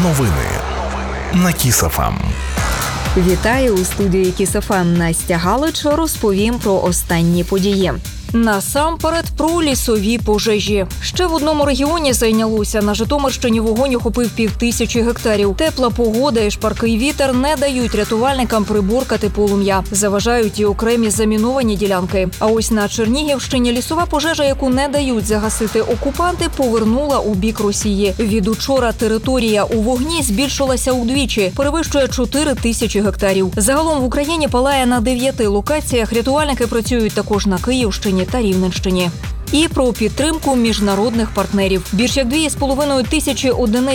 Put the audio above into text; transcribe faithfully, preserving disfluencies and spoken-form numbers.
Новини на Кіс еф ем. Вітаю, у студії Кіс еф ем Настя Галич. Розповім про останні події. Насамперед про лісові пожежі. Ще в одному регіоні зайнялося. На Житомирщині вогонь охопив півтисячі гектарів. Тепла погода і шпаркий вітер не дають рятувальникам приборкати полум'я. Заважають і окремі заміновані ділянки. А ось на Чернігівщині лісова пожежа, яку не дають загасити окупанти, повернула у бік Росії. Від учора територія у вогні збільшилася удвічі, перевищує чотири тисячі гектарів. Загалом в Україні палає на дев'яти локаціях. Рятувальники працюють також на Київщині та Рівненщині. І про підтримку міжнародних партнерів. Більш як дві з половиною тисячі одиниць